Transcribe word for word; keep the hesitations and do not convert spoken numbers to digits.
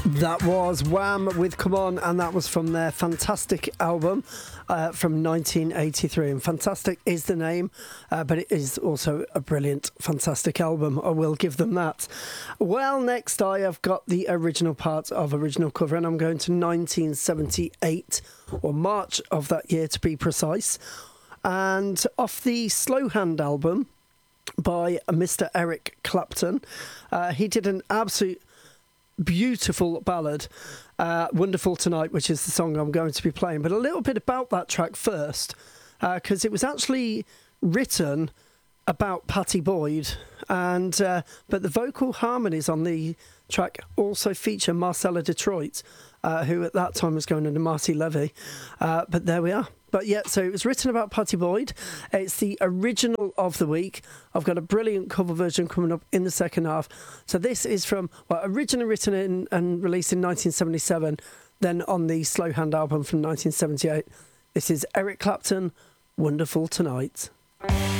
That was Wham with Come On, and that was from their fantastic album uh, from nineteen eighty-three. And fantastic is the name, uh, but it is also a brilliant, fantastic album. I will give them that. Well, next I have got the original part of Original Cover, and I'm going to nineteen seventy-eight, or March of that year to be precise. And off the Slow Hand album by Mister Eric Clapton, uh, he did an absolute beautiful ballad, uh, Wonderful Tonight, which is the song I'm going to be playing. But a little bit about that track first, because uh, it was actually written about Pattie Boyd, and uh, but the vocal harmonies on the track also feature Marcella Detroit, uh, who at that time was going under Marty Levy. Uh, but there we are. But yeah, so it was written about Pattie Boyd. It's the original of the week. I've got a brilliant cover version coming up in the second half. So this is from, well, originally written in and released in nineteen seventy-seven, then on the Slow Hand album from nineteen seventy-eight. This is Eric Clapton, Wonderful Tonight.